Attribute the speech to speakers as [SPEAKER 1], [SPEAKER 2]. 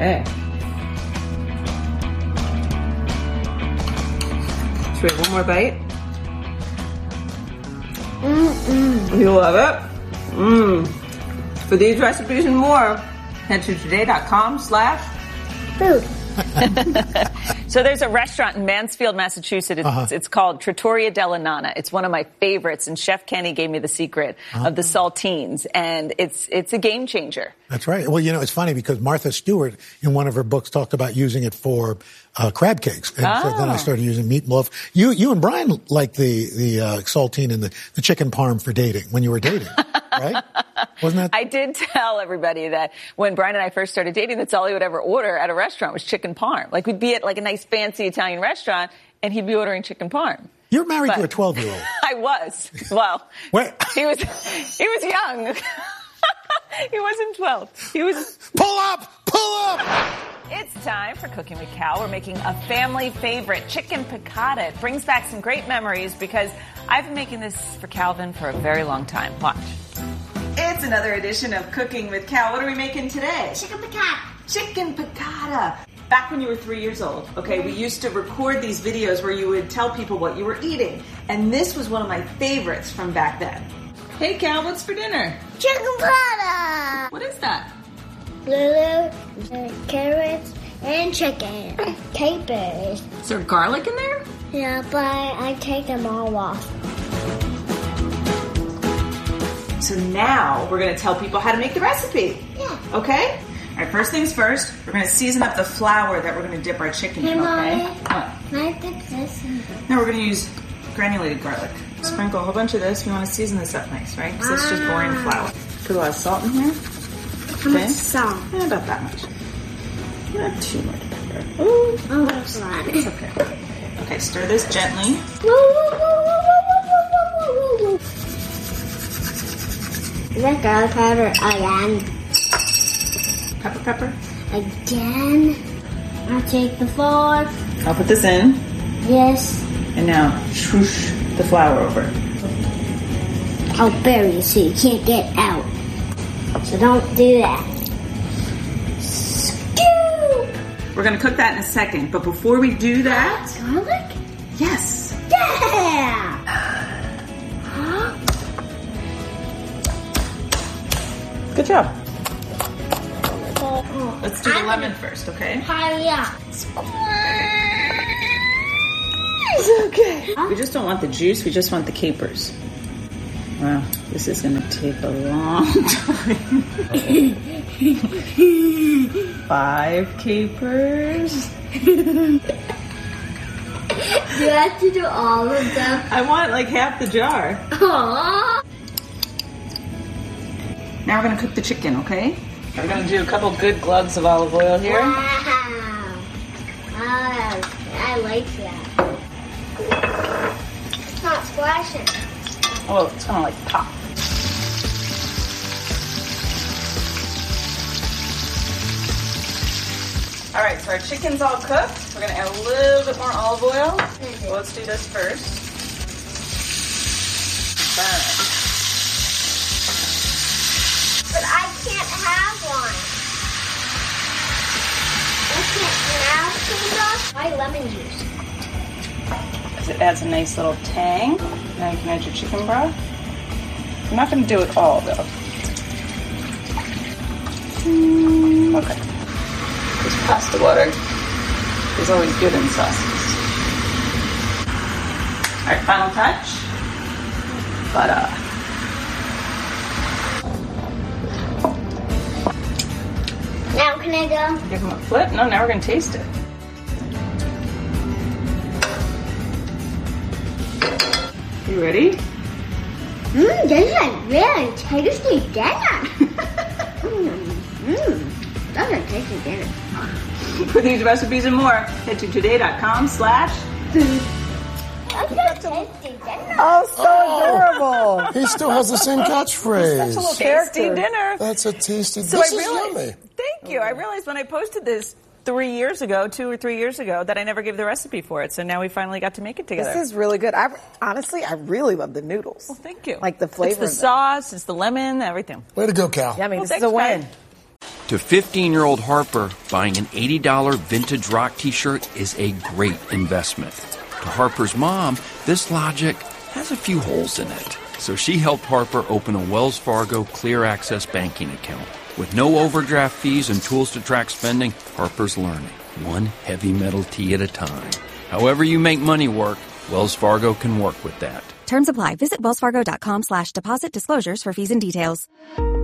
[SPEAKER 1] Okay. Should we have one more bite? You love it? For these recipes and more, head to today.com/food.
[SPEAKER 2] So there's a restaurant in Mansfield, Massachusetts. It's called Trattoria della Nonna. It's one of my favorites, and Chef Kenny gave me the secret of the saltines, and it's a game changer.
[SPEAKER 3] That's right. Well, it's funny because Martha Stewart, in one of her books, talked about using it for crab cakes, and so then I started using meatloaf. You and Brian liked the saltine and the chicken parm for dating when you were dating, right? Wasn't that?
[SPEAKER 2] I did tell everybody that when Brian and I first started dating, that's all he would ever order at a restaurant was chicken parm. Like we'd be at like a nice fancy Italian restaurant, and he'd be ordering chicken parm.
[SPEAKER 3] You're married to a 12-year-old.
[SPEAKER 2] I was. Well, he was young. He wasn't 12. He was.
[SPEAKER 3] Pull up!
[SPEAKER 2] It's time for Cooking with Cal. We're making a family favorite, chicken piccata. It brings back some great memories because I've been making this for Calvin for a very long time. Watch. It's another edition of Cooking with Cal. What are we making today?
[SPEAKER 4] Chicken piccata.
[SPEAKER 2] Chicken piccata. Back when you were 3 years old, okay, we used to record these videos where you would tell people what you were eating. And this was one of my favorites from back then. Hey, Cal, what's for dinner?
[SPEAKER 4] Chicken piccata.
[SPEAKER 2] What is that?
[SPEAKER 4] Lulu, carrots, and chicken. Capers.
[SPEAKER 2] Is there garlic in there?
[SPEAKER 4] Yeah, but I take them all off.
[SPEAKER 2] So now we're going to tell people how to make the recipe.
[SPEAKER 4] Yeah.
[SPEAKER 2] Okay? All right, first things first, we're going to season up the flour that we're going to dip our chicken in, okay?
[SPEAKER 4] Can I dip this in?
[SPEAKER 2] Now we're going to use granulated garlic. Sprinkle a whole bunch of this. We want to season this up nice, right? Because it's just boring flour. Put a lot of salt in here.
[SPEAKER 4] How much salt?
[SPEAKER 2] About that much. Not too much pepper.
[SPEAKER 4] Oh, that's a lot.
[SPEAKER 2] It's okay. Okay, stir this gently.
[SPEAKER 4] Is that garlic powder again?
[SPEAKER 2] Pepper.
[SPEAKER 4] Again. I'll take the fork.
[SPEAKER 2] I'll put this in.
[SPEAKER 4] Yes.
[SPEAKER 2] And now, swoosh the flour over.
[SPEAKER 4] I'll bury you so you can't get out. So don't do that. Scoop!
[SPEAKER 2] We're going to cook that in a second, but before we do that...
[SPEAKER 4] Garlic?
[SPEAKER 2] Yes.
[SPEAKER 4] Yeah!
[SPEAKER 2] Good job. Let's do the lemon first, okay?
[SPEAKER 4] Hurry up.
[SPEAKER 2] Okay. We just don't want the juice, we just want the capers. Wow, this is going to take a long time. 5 capers.
[SPEAKER 4] Do you have to do all of them?
[SPEAKER 2] I want like half the jar.
[SPEAKER 4] Aww.
[SPEAKER 2] Now we're going to cook the chicken, okay? We're going to do a couple good glugs of olive oil here.
[SPEAKER 4] Wow. I like that. It's not splashing.
[SPEAKER 2] Oh, it's going to like pop. All right, so our chicken's all cooked. We're going to add a little bit more olive oil. So let's do this first. Burn.
[SPEAKER 4] But I can't have one. I can't have sauce. Why lemon juice?
[SPEAKER 2] Because it adds a nice little tang. Now you can add your chicken broth. I'm not going to do it all, though. Okay. This pasta water is always good in sauces. All right, final touch. Butter.
[SPEAKER 4] Now can I go?
[SPEAKER 2] Give them a flip. No, now we're going to taste it. You ready?
[SPEAKER 4] This is a really tasty dinner. That's a tasty dinner.
[SPEAKER 2] For these recipes and more, head to today.com/food.
[SPEAKER 4] That's a tasty dinner.
[SPEAKER 5] Oh, so adorable.
[SPEAKER 6] He still has the same catchphrase.
[SPEAKER 5] Such a little
[SPEAKER 2] Tasty
[SPEAKER 5] character.
[SPEAKER 2] dinner.
[SPEAKER 6] That's a tasty.
[SPEAKER 2] So
[SPEAKER 6] this
[SPEAKER 2] I
[SPEAKER 6] is
[SPEAKER 2] realized,
[SPEAKER 6] yummy.
[SPEAKER 2] Thank you. I realized when I posted this 2 or 3 years ago, that I never gave the recipe for it. So now we finally got to make it together.
[SPEAKER 5] This is really good. Honestly, I really love the noodles.
[SPEAKER 2] Thank you.
[SPEAKER 5] Like the flavor.
[SPEAKER 2] It's the sauce, it's the lemon, everything.
[SPEAKER 6] Way to go, Cal.
[SPEAKER 5] Yummy.
[SPEAKER 2] Well,
[SPEAKER 5] This is a
[SPEAKER 2] thanks,
[SPEAKER 5] win.
[SPEAKER 2] guys.
[SPEAKER 7] To 15-year-old Harper, buying an $80 vintage rock t-shirt is a great investment. To Harper's mom, this logic has a few holes in it. So she helped Harper open a Wells Fargo Clear Access banking account. With no overdraft fees and tools to track spending, Harper's learning, one heavy metal tea at a time. However you make money work, Wells Fargo can work with that.
[SPEAKER 8] Terms apply. Visit wellsfargo.com/deposit disclosures for fees and details.